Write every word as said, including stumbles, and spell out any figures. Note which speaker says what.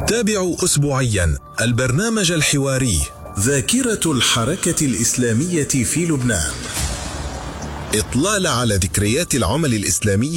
Speaker 1: تابعوا أسبوعيا البرنامج الحواري ذاكرة الحركة الإسلامية في لبنان، إطلالة على ذكريات العمل الإسلامي